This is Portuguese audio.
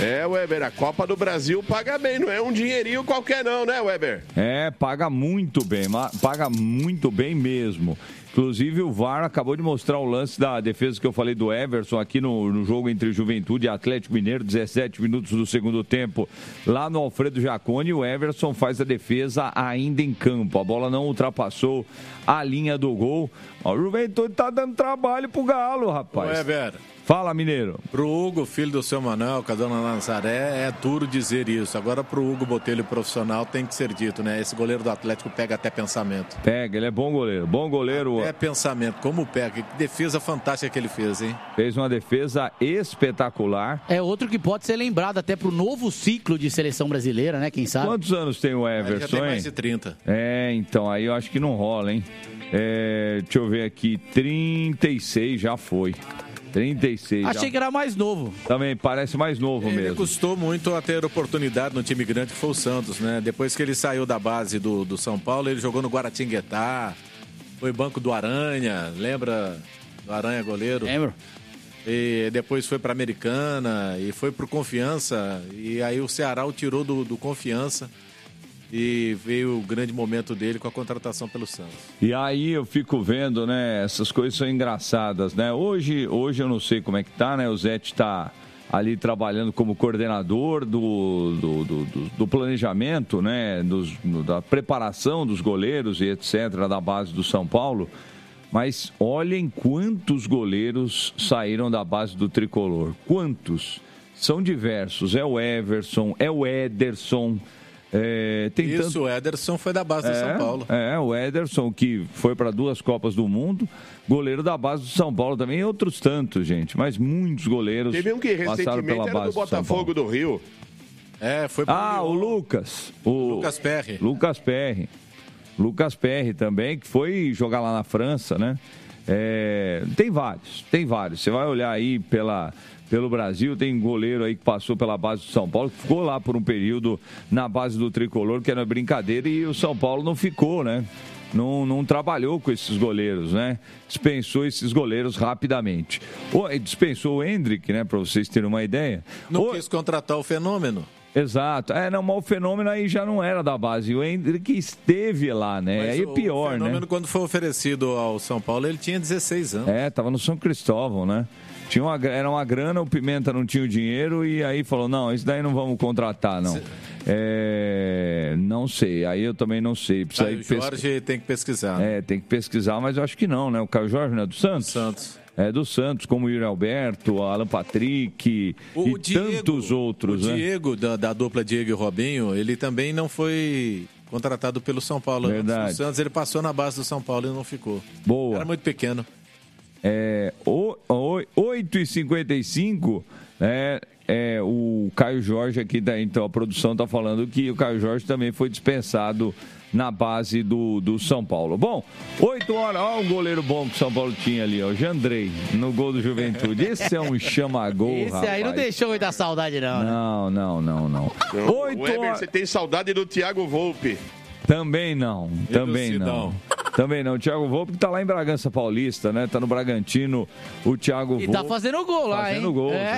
Weber, a Copa do Brasil paga bem, não é um dinheirinho qualquer não, né, Weber? Paga muito bem mesmo. Inclusive, o VAR acabou de mostrar o lance da defesa que eu falei do Everson aqui no jogo entre Juventude e Atlético Mineiro, 17 minutos do segundo tempo, lá no Alfredo Jaconi. O Everson faz a defesa ainda em campo. A bola não ultrapassou a linha do gol. O Juventude tá dando trabalho pro Galo, rapaz. Weber. Fala, Mineiro. Pro Hugo, filho do seu Manuel, com a dona Nazaré, é duro dizer isso. Agora, pro Hugo Botelho profissional, tem que ser dito, né? Esse goleiro do Atlético pega até pensamento. Pega, ele é bom goleiro. Bom goleiro. É pensamento, como pega. Que defesa fantástica que ele fez, hein? Fez uma defesa espetacular. É outro que pode ser lembrado até pro novo ciclo de seleção brasileira, né? Quem sabe? Quantos anos tem o Everson, já tem mais de 30. Então, aí eu acho que não rola, hein? Deixa eu ver aqui. 36 já foi. 36. Achei que era mais novo. Também parece mais novo mesmo. Ele custou muito a ter oportunidade no time grande que foi o Santos, né? Depois que ele saiu da base do São Paulo, ele jogou no Guaratinguetá, foi banco do Aranha, lembra do Aranha goleiro? Lembro. E depois foi para Americana e foi pro Confiança, e aí o Ceará o tirou do Confiança. E veio o grande momento dele com a contratação pelo Santos. E aí eu fico vendo, né? Essas coisas são engraçadas, né? Hoje eu não sei como é que tá, né? O Zete tá ali trabalhando como coordenador do planejamento, né? Da preparação dos goleiros e etc. da base do São Paulo. Mas olhem quantos goleiros saíram da base do Tricolor. Quantos? São diversos. É o Everson, é o Ederson... O Ederson foi da base do São Paulo. O Ederson, que foi para 2 Copas do Mundo, goleiro da base do São Paulo também, e outros tantos, gente, mas muitos goleiros passaram pela base. Teve um que recentemente era do Botafogo do Rio. Foi para o Lucas. Lucas Perry. Lucas Perry também, que foi jogar lá na França, né? Tem vários. Você vai olhar aí pelo Brasil, tem goleiro aí que passou pela base do São Paulo, que ficou lá por um período na base do Tricolor, que era brincadeira, e o São Paulo não ficou, né? Não trabalhou com esses goleiros, né? Dispensou esses goleiros rapidamente. Dispensou o Hendrick, né? Para vocês terem uma ideia. Não quis contratar o Fenômeno. Exato. Mas o Fenômeno aí já não era da base. O Hendrick esteve lá, né? Mas aí é pior, né? O Fenômeno, quando foi oferecido ao São Paulo, ele tinha 16 anos. Tava no São Cristóvão, né? Era uma grana, o Pimenta não tinha o dinheiro e aí falou, não, isso daí não vamos contratar, não. Não sei, aí eu também não sei. O Jorge tem que pesquisar. Tem que pesquisar, mas eu acho que não, né? O Caio Jorge não é do Santos? Santos. É do Santos, como o Yuri Alberto, Alan Patrick e tantos outros, né? O Diego, da dupla Diego e Robinho, ele também não foi contratado pelo São Paulo. Verdade. O Santos, ele passou na base do São Paulo e não ficou. Boa. Era muito pequeno. 8h55, o Caio Jorge aqui, então a produção está falando que o Caio Jorge também foi dispensado na base do São Paulo. Bom, 8 horas, olha o goleiro bom que o São Paulo tinha ali, o Jandrei, no gol do Juventude. Esse é um chama-gol, Esse rapaz. aí não deixou muita saudade, não. Não. 8 horas. Você tem saudade do Thiago Volpe. Também não. O Thiago Volpe tá lá em Bragança Paulista, né? Tá no Bragantino, o Thiago Volpe. E tá fazendo gol lá, hein? Fazendo gol.